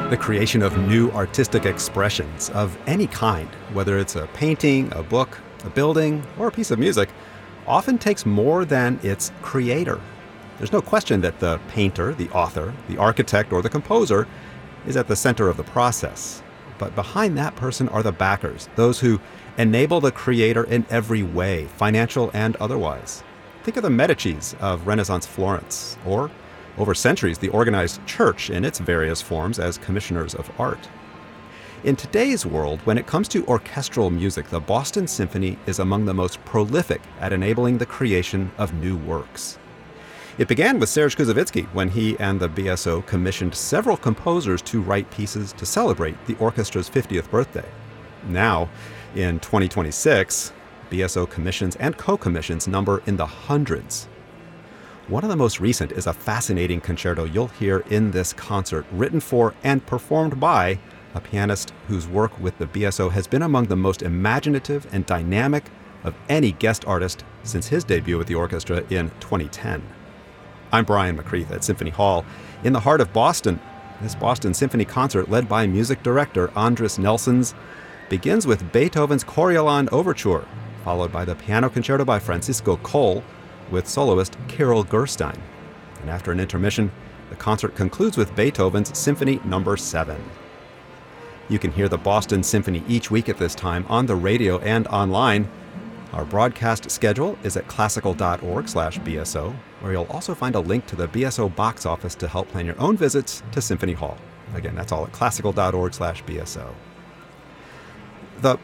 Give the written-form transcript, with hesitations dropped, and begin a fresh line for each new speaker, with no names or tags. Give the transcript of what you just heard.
The creation of new artistic expressions of any kind, whether it's a painting, a book, a building, or a piece of music, often takes more than its creator. There's no question that the painter, the author, the architect, or the composer is at the center of the process. But behind that person are the backers, those who enable the creator in every way, financial and otherwise. Think of the Medicis of Renaissance Florence, or, over centuries, the organized church in its various forms as commissioners of art. In today's world, when it comes to orchestral music, the Boston Symphony is among the most prolific at enabling the creation of new works. It began with Serge Kouzavitsky when he and the BSO commissioned several composers to write pieces to celebrate the orchestra's 50th birthday. Now, in 2026, BSO commissions and co-commissions number in the hundreds. One of the most recent is a fascinating concerto you'll hear in this concert, written for and performed by a pianist whose work with the BSO has been among the most imaginative and dynamic of any guest artist since his debut with the orchestra in 2010. I'm Brian McCreath at Symphony Hall in the heart of Boston. This Boston Symphony concert, led by music director Andris Nelsons, begins with Beethoven's Coriolan Overture, followed by the piano concerto by Francisco Coll with soloist Kirill Gerstein. And after an intermission, the concert concludes with Beethoven's Symphony No. 7. You can hear the Boston Symphony each week at this time on the radio and online. Our broadcast schedule is at classical.org/BSO, where you'll also find a link to the BSO box office to help plan your own visits to Symphony Hall. Again, that's all at classical.org/BSO. The